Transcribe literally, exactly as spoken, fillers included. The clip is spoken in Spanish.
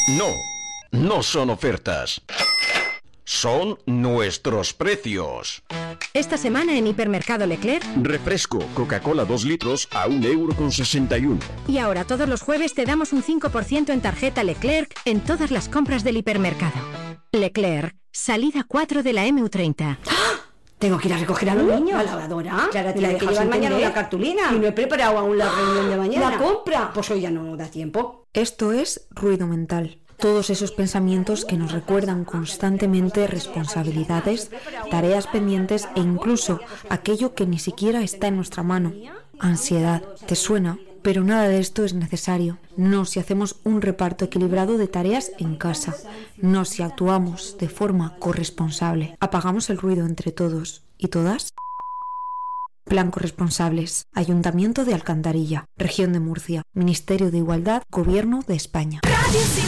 No, no son ofertas. Son nuestros precios. Esta semana en Hipermercado Leclerc. Refresco Coca-Cola dos litros a un euro con sesenta y uno. Y ahora todos los jueves te damos un cinco por ciento en tarjeta Leclerc en todas las compras del hipermercado. Leclerc, salida cuatro de la eme u treinta. ¡Ah! Tengo que ir a recoger a los niños. ¿La lavadora? Claro, ¿Y la que llevar mañana una cartulina? Y no he preparado aún la reunión de mañana. ¿La compra? Pues hoy ya no da tiempo. Esto es ruido mental. Todos esos pensamientos que nos recuerdan constantemente responsabilidades, tareas pendientes e incluso aquello que ni siquiera está en nuestra mano. Ansiedad, ¿te suena? Pero nada de esto es necesario. No si hacemos un reparto equilibrado de tareas en casa. No si actuamos de forma corresponsable. Apagamos el ruido entre todos y todas. Plan Corresponsables. Ayuntamiento de Alcantarilla. Región de Murcia. Ministerio de Igualdad. Gobierno de España. Radio